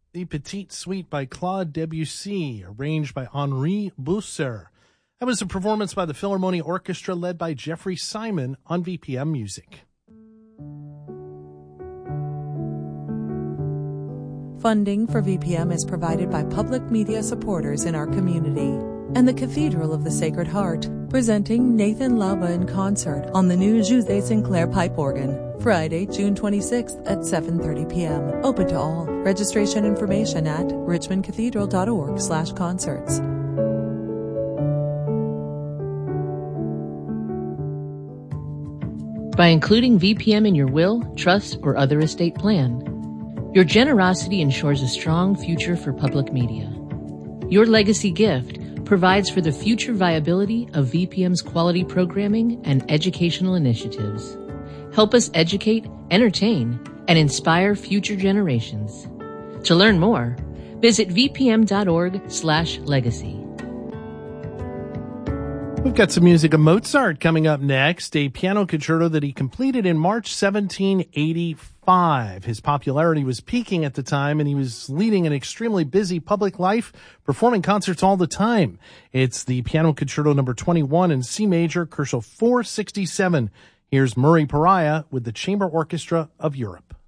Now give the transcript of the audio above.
The Petite Suite by Claude Debussy, arranged by Henri Bousser. That was a performance by the Philharmonia Orchestra led by Jeffrey Simon on VPM Music. Funding for VPM is provided by public media supporters in our community and the Cathedral of the Sacred Heart, presenting Nathan Laba in concert on the new José Sinclair pipe organ, Friday, June 26th at 7:30 p.m. Open to all. Registration information at richmondcathedral.org/concerts. By including VPM in your will, trust, or other estate plan, your generosity ensures a strong future for public media. Your legacy gift provides for the future viability of VPM's quality programming and educational initiatives. Help us educate, entertain, and inspire future generations. To learn more, visit vpm.org/legacy. We've got some music of Mozart coming up next, a piano concerto that he completed in March 1785. His popularity was peaking at the time, and he was leading an extremely busy public life, performing concerts all the time. It's the Piano Concerto number 21 in C major, Koszul 467. Here's Murray Pariah with the Chamber Orchestra of Europe.